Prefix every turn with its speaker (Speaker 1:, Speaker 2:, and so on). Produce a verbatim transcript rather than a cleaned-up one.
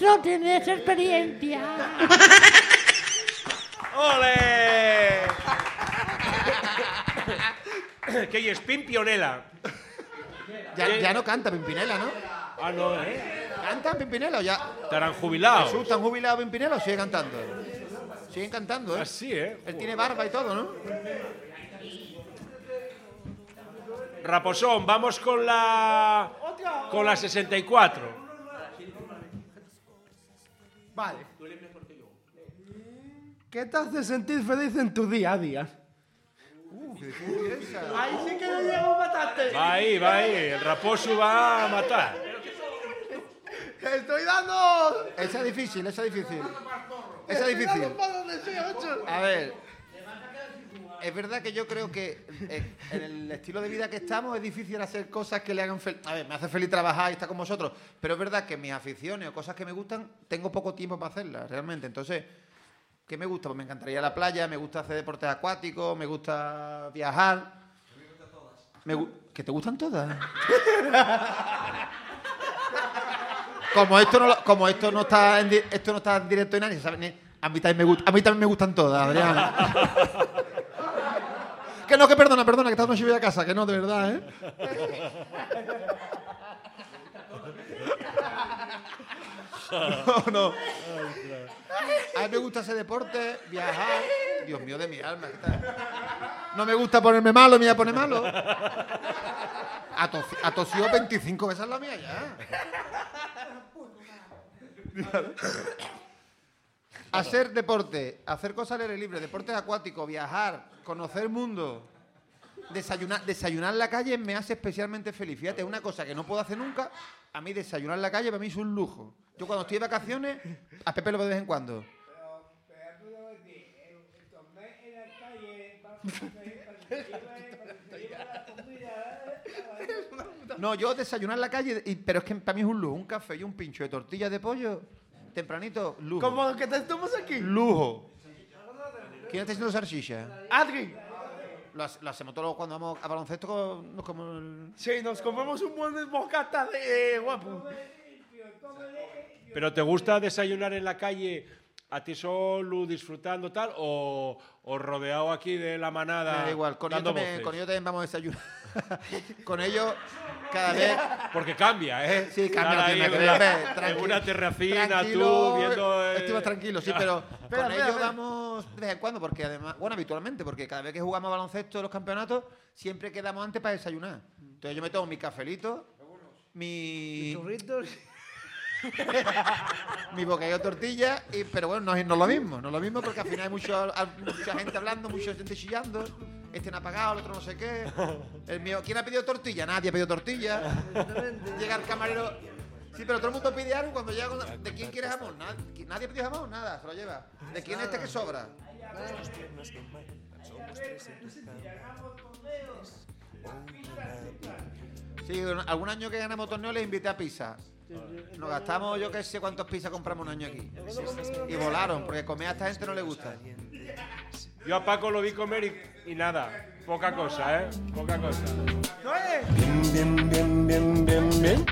Speaker 1: no tienes experiencia.
Speaker 2: ¡Ole! Que es Pimpionela.
Speaker 3: Ya, ya no canta Pimpinela, ¿no?
Speaker 2: Ah, no, ¿eh?
Speaker 3: ¿Cantan Pimpinela o ya?
Speaker 2: Estarán jubilados.
Speaker 3: Jesús, ¿están jubilados Pimpinela o sigue cantando? Siguen cantando, ¿eh?
Speaker 2: Así, ¿eh?
Speaker 3: Él tiene barba y todo, ¿no?
Speaker 2: Raposón, vamos con la... Con la sesenta y cuatro.
Speaker 4: Vale. ¿Qué te hace sentir feliz en tu día a día?
Speaker 3: Uh, qué difícil esa.
Speaker 4: Ahí sí que no llego a matarte.
Speaker 2: Va ahí, va ahí. El raposo va a matar.
Speaker 4: ¡Estoy dando!
Speaker 3: Esa es difícil, esa es difícil. Esa es difícil. A ver, es verdad que yo creo que eh, en el estilo de vida que estamos es difícil hacer cosas que le hagan feliz. A ver, me hace feliz trabajar y estar con vosotros, pero es verdad que mis aficiones o cosas que me gustan, tengo poco tiempo para hacerlas, realmente. Entonces, ¿qué me gusta? Pues me encantaría la playa, me gusta hacer deportes acuáticos, me gusta viajar. Me gu- ¿Que te gustan todas? Como esto no, lo- como esto no está en, di- esto no está en directo y nadie sabe, ni- a mí también me gusta, a mí también me gustan todas, Adrián. Que no, que perdona, perdona, que esta noche voy a casa, que no, de verdad, ¿eh? No, no. A mí me gusta hacer deporte, viajar. Dios mío de mi alma. ¿Qué tal? No me gusta ponerme malo, me voy a poner malo. Atos- Atosió veinticinco veces la mía ya. Hacer deporte, hacer cosas al aire libre, deportes acuáticos, viajar, conocer el mundo, desayunar, desayunar en la calle me hace especialmente feliz. Fíjate, es una cosa que no puedo hacer nunca. A mí desayunar en la calle para mí es un lujo. Yo cuando estoy de vacaciones, a Pepe lo veo de vez en cuando. No, yo desayunar en la calle, y- pero es que para mí es un lujo. Un café y un pincho de tortillas de pollo, tempranito, lujo.
Speaker 4: Como lo que te estamos aquí.
Speaker 3: Lujo. ¿Quién está haciendo salchicha?
Speaker 4: Adri.
Speaker 3: Lo, hace- lo hacemos todos cuando vamos a baloncesto. con- Nos como el...
Speaker 4: Sí, nos comemos un buen bocata de guapo.
Speaker 2: ¿Pero te gusta desayunar en la calle a ti solo, disfrutando tal, o, o rodeado aquí de la manada?
Speaker 3: Me da igual, con ellos,
Speaker 2: dando
Speaker 3: también,
Speaker 2: voces?
Speaker 3: con ellos también vamos a desayunar. Con ellos, cada vez...
Speaker 2: Porque cambia, ¿eh?
Speaker 3: Sí, cambia, no
Speaker 2: Estar
Speaker 3: tiene
Speaker 2: ahí
Speaker 3: nada que
Speaker 2: en
Speaker 3: ver.
Speaker 2: la-
Speaker 3: Hombre,
Speaker 2: En
Speaker 3: tranqui-
Speaker 2: una terracina,
Speaker 3: tranquilo,
Speaker 2: tú, viendo... eh,
Speaker 3: Estoy más tranquilo, sí, pero
Speaker 4: Espera,
Speaker 3: con
Speaker 4: espera,
Speaker 3: ellos
Speaker 4: espera.
Speaker 3: vamos de vez en cuando, porque además, bueno, habitualmente, porque cada vez que jugamos a baloncesto en los campeonatos, siempre quedamos antes para desayunar. Entonces yo me tomo mi cafelito, mi,
Speaker 4: Churritos.
Speaker 3: mi bocadillo de tortilla, y, pero bueno, no es, no es lo mismo, no es lo mismo porque al final hay mucho, hay mucha gente hablando, mucha gente chillando, este no ha pagado, el otro no sé qué. El mío, ¿quién ha pedido tortilla? Nadie ha pedido tortilla. Llega el camarero. Sí, pero todo el mundo pide algo cuando llega. con- ¿De quién quiere jamón? Nadie, nadie pide jamón, nada, se lo lleva. ¿De quién es este que sobra? Sí, un- algún año que ganamos torneo les invité a pizza. Nos gastamos, yo qué sé cuántos pizzas compramos un año aquí. Y volaron, porque comer a esta gente no le gusta.
Speaker 2: Yo a Paco lo vi comer y, y nada, poca cosa, ¿eh? Poca cosa.
Speaker 4: No es.
Speaker 5: Bien, bien, bien, bien, bien, bien.